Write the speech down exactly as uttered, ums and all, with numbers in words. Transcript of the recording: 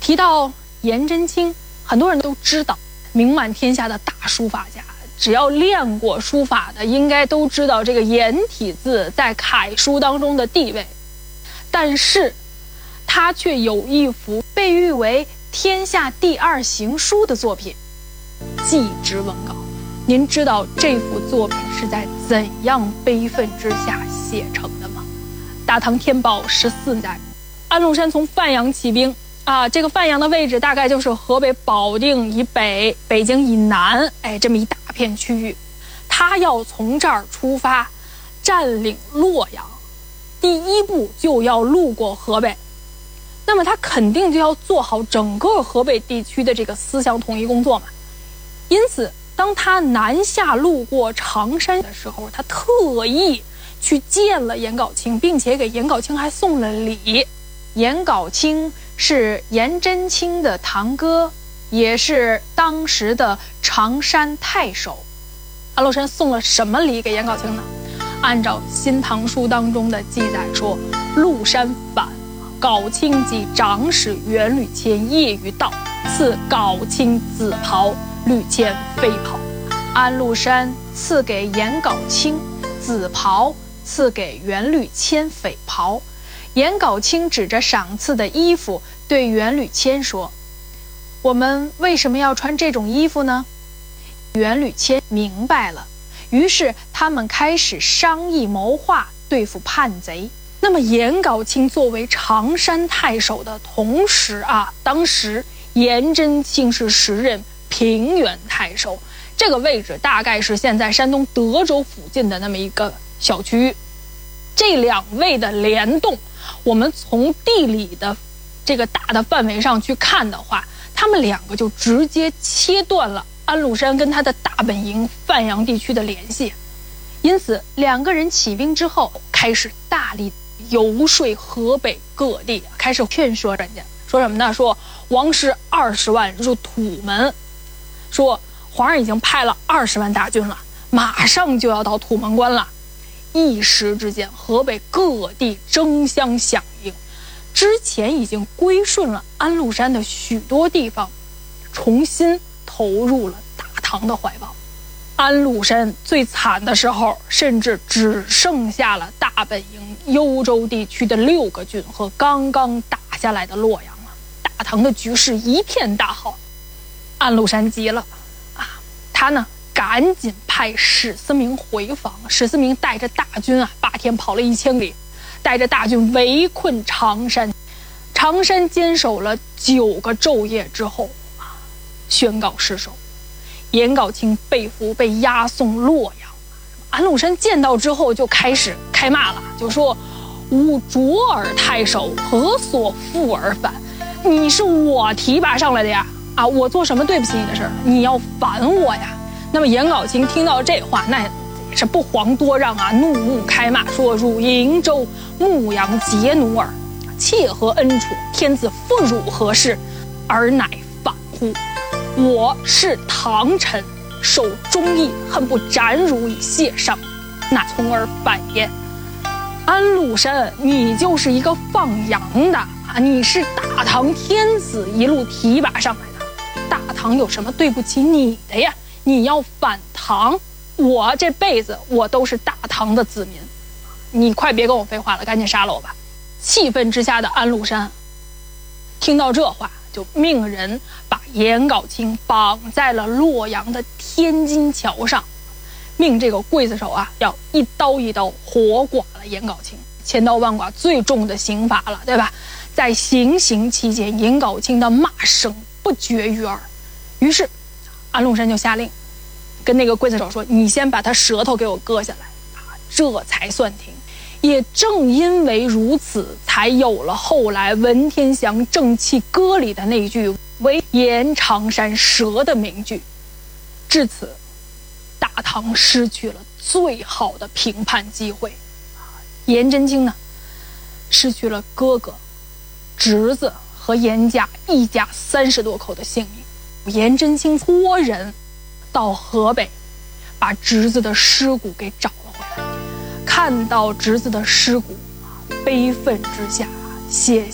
提到颜真卿，很多人都知道，名满天下的大书法家，只要练过书法的，应该都知道这个颜体字在楷书当中的地位。但是，他却有一幅被誉为天下第二行书的作品《祭侄文稿》。您知道这幅作品是在怎样悲愤之下写成的吗？大唐天宝十四年，安禄山从范阳起兵啊，这个范阳的位置大概就是河北保定以北、北京以南，哎，这么一大片区域。他要从这儿出发，占领洛阳，第一步就要路过河北，那么他肯定就要做好整个河北地区的这个思想统一工作嘛。因此，当他南下路过常山的时候，他特意去见了颜杲卿，并且给颜杲卿还送了礼。 颜杲卿是颜真卿的堂哥，也是当时的常山太守。 安禄山送了什么礼给颜杲卿呢？按照《新唐书》当中的记载说，禄山反，杲卿及长史元吕谦夜于道，赐杲卿紫袍，吕谦飞袍。 安禄山赐给颜杲卿紫袍，赐给元吕谦匪袍。颜杲卿指着赏赐的衣服对元吕谦说：“我们为什么要穿这种衣服呢？”元吕谦明白了，于是他们开始商议谋划对付叛贼。 那么颜杲卿作为常山太守的同时啊，当时颜真卿是时任平原太守，这个位置大概是现在山东德州附近的那么一个小区域。这两位的联动，我们从地理的这个大的范围上去看的话，他们两个就直接切断了安禄山跟他的大本营范阳地区的联系。因此，两个人起兵之后，开始大力游说河北各地，开始劝说人家，说什么呢？说王师二十万入土门，说皇上已经派了二十万大军了，马上就要到土门关了。一时之间，河北各地争相响应，之前已经归顺了安禄山的许多地方，重新投入了大唐的怀抱。安禄山最惨的时候，甚至只剩下了大本营幽州地区的六个郡和刚刚打下来的洛阳了。大唐的局势一片大好，安禄山急了啊，他呢赶紧派史思明回防。史思明带着大军啊，八天跑了一千里，带着大军围困常山。常山坚守了九个昼夜之后啊，宣告失守。颜杲卿被俘，被押送洛阳。安禄山见到之后就开始开骂了，就说：“吾卓尔太守，何所负而反？你是我提拔上来的呀！啊，我做什么对不起你的事儿？你要反我呀！”那么颜杲卿听到这话，那也是不遑多让啊，怒目开骂，说：“汝瀛州牧羊劫奴耳，窃何恩宠？天子负汝何事？而乃反乎？我是唐臣，守忠义，恨不斩汝以谢上，那从而反也？安禄山，你就是一个放羊的啊！你是大唐天子一路提拔上来的，大唐有什么对不起你的呀？你要反唐，我这辈子我都是大唐的子民，你快别跟我废话了，赶紧杀了我吧！”气愤之下的安禄山听到这话，就命人把颜杲卿绑在了洛阳的天津桥上，命这个刽子手啊要一刀一刀活剐了颜杲卿，千刀万剐最重的刑罚了，对吧？在行刑期间，颜杲卿的骂声不绝于耳。于是安禄山就下令跟那个刽子手说：“你先把他舌头给我割下来啊，这才算停。”也正因为如此，才有了后来文天祥《正气歌》里的那句“唯颜长山舌”的名句。至此，大唐失去了最好的平叛机会。颜真卿呢，失去了哥哥、侄子和颜家一家三十多口的性命。颜真卿托人到河北，把侄子的尸骨给找了回来。看到侄子的尸骨，悲愤之下写